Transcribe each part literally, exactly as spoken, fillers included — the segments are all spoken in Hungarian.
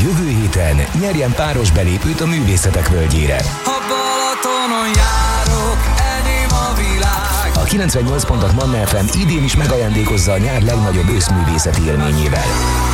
Jövő héten nyerjen páros belépőt a Művészetek Völgyére. Ha Balatonon járok, enyém a világ. A kilencvennyolc pont hat Manna ef em idén is megajándékozza a nyár legnagyobb őszművészeti élményével.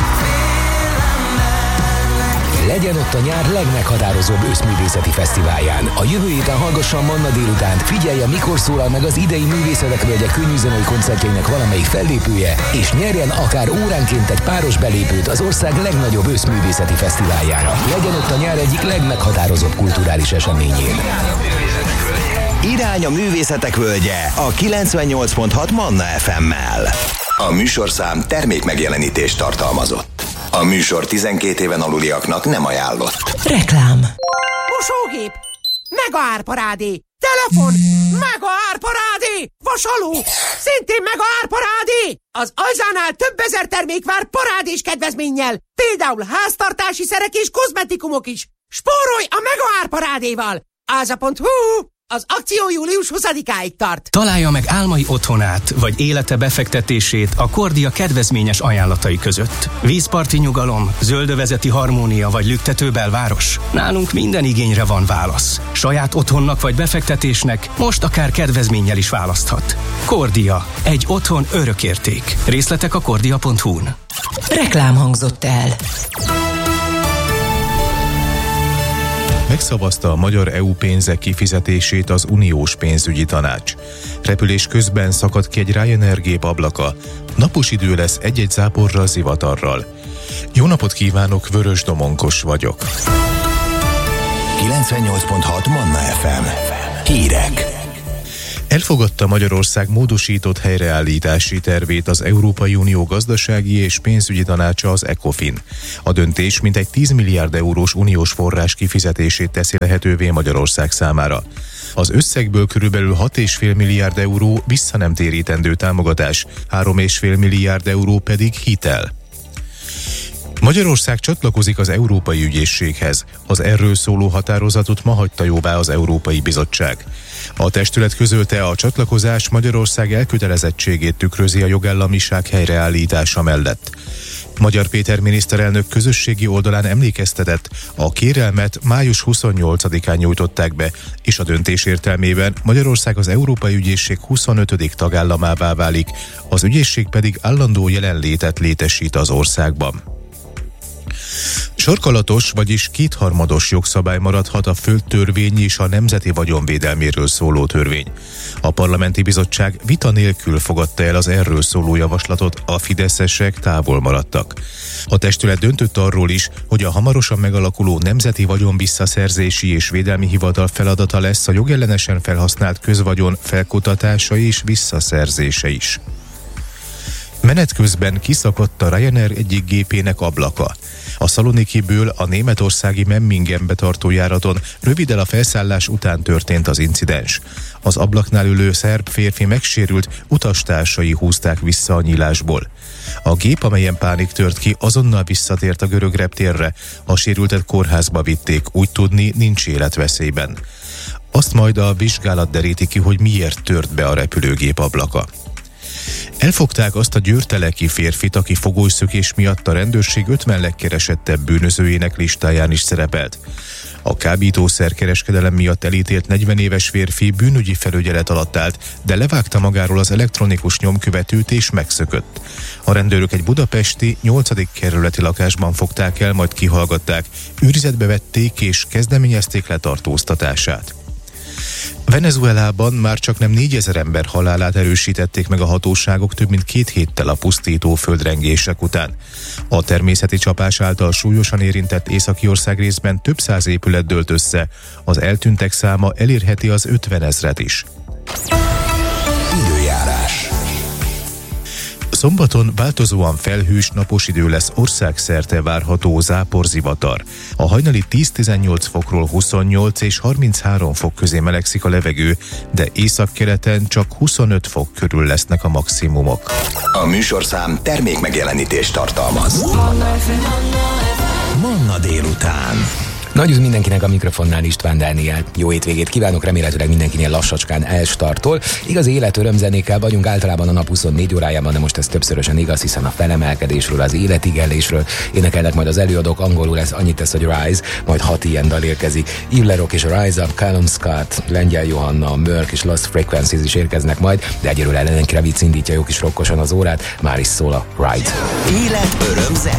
Legyen ott a nyár legmeghatározóbb őszművészeti fesztiválján. A jövő héten hallgassa a Manna délutánt, figyelje, mikor szólal meg az idei Művészetek Völgye könnyűzenei koncertjeinek valamelyik fellépője, és nyerjen akár óránként egy páros belépőt az ország legnagyobb őszművészeti fesztiváljára. Legyen ott a nyár egyik legmeghatározóbb kulturális eseményén. Irány a Művészetek Völgye a kilencvennyolc pont hat Manna ef emmel. A műsorszám termékmegjelenítést tartalmazott. A műsor tizenkét éven aluliaknak nem ajánlott. Reklám. Mosógép, mega árparádé, telefon, mega árparádé, vasaló, szintén mega árparádé. Az Alzánál több ezer termék vár parádés kedvezménnyel, például háztartási szerek és kozmetikumok is. Spórolj a mega árparádéval. áza pont hu. Az akció július huszadikáig tart. Találja meg álmai otthonát, vagy élete befektetését a Kordia kedvezményes ajánlatai között. Vízparti nyugalom, zöldövezeti harmónia vagy lüktető belváros? Nálunk minden igényre van válasz. Saját otthonnak vagy befektetésnek most akár kedvezménnyel is választhat. Kordia. Egy otthon örökérték. Részletek a kordia pont hu-n. Reklám hangzott el. Megszavazta a magyar é u pénzek kifizetését az uniós pénzügyi tanács. Repülés közben szakadt ki egy Ryanair gép ablaka. Napos idő lesz egy-egy záporral, zivatarral. Jó napot kívánok, Vörös Domonkos vagyok. kilencvennyolc pont hat Manna ef em. Hírek. Elfogadta Magyarország módosított helyreállítási tervét az Európai Unió gazdasági és pénzügyi tanácsa, az ECOFIN. A döntés mintegy tíz milliárd eurós uniós forrás kifizetését teszi lehetővé Magyarország számára. Az összegből körülbelül hat egész öt milliárd euró vissza nem térítendő támogatás, három egész öt milliárd euró pedig hitel. Magyarország csatlakozik az Európai Ügyészséghez. Az erről szóló határozatot ma hagyta jóvá az Európai Bizottság. A testület közölte, a csatlakozás Magyarország elkötelezettségét tükrözi a jogállamiság helyreállítása mellett. Magyar Péter miniszterelnök közösségi oldalán emlékeztetett, a kérelmet május huszonnyolcadikán nyújtották be, és a döntés értelmében Magyarország az Európai Ügyészség huszonötödik tagállamává válik, az ügyészség pedig állandó jelenlétet létesít az országban. Sarkalatos, vagyis kétharmados jogszabály maradhat a földtörvény és a nemzeti vagyonvédelméről szóló törvény. A Parlamenti Bizottság vita nélkül fogadta el az erről szóló javaslatot, a fideszesek távol maradtak. A testület döntött arról is, hogy a hamarosan megalakuló Nemzeti Vagyonvisszaszerzési és Védelmi Hivatal feladata lesz a jogellenesen felhasznált közvagyon felkutatása és visszaszerzése is. Menet közben kiszakadt a Ryanair egyik gépének ablaka. A Szalonikiből a németországi Memmingenbe tartó járaton röviddel a felszállás után történt az incidens. Az ablaknál ülő szerb férfi megsérült, utastársai húzták vissza a nyílásból. A gép, amelyen pánik tört ki, azonnal visszatért a görög reptérre, a sérültet kórházba vitték, úgy tudni nincs életveszélyben. Azt majd a vizsgálat deríti ki, hogy miért tört be a repülőgép ablaka. Elfogták azt a győrteleki férfit, aki fogolyszökés miatt a rendőrség ötven legkeresettebb bűnözőjének listáján is szerepelt. A kábítószerkereskedelem miatt elítélt negyven éves férfi bűnügyi felügyelet alatt állt, de levágta magáról az elektronikus nyomkövetőt és megszökött. A rendőrök egy budapesti nyolcadik kerületi lakásban fogták el, majd kihallgatták, őrizetbe vették és kezdeményezték letartóztatását. Venezuelában már csak nem négyezer ember halálát erősítették meg a hatóságok több mint két héttel a pusztító földrengések után. A természeti csapás által súlyosan érintett északi ország részben több száz épület dőlt össze, az eltűntek száma elérheti az ötvenezret is. Időjárás. Szombaton változóan felhős, napos idő lesz, országszerte várható záporzivatar. A hajnali tíz-tizennyolc fokról huszonnyolc és harminchárom fok közé melegszik a levegő, de északkeleten csak huszonöt fok körül lesznek a maximumok. A műsorszám termékmegjelenítést tartalmaz. Manna délután. Nagy üdv mindenkinek, a mikrofonnál István Dániel. Jó étvégét kívánok, remélhetőleg mindenkinél lassacskán elstartol. Igaz, életörömzenékkel vagyunk általában a nap huszonnégy órájában, de most ez többszörösen igaz, hiszen a felemelkedésről, az életigellésről énekelnek majd az előadók. Angolul lesz, annyit tesz, hogy Rise, majd hat ilyen dal érkezik. Yves Leroy és a Rise Up, Callum Scott, Lengyel Johanna, Mörk és Lost Frequencies is érkeznek majd, de egyelőre Ellen Kravitz indítja jó kis rokkosan az órát, már is szól a Ride. Élet, öröm, zene.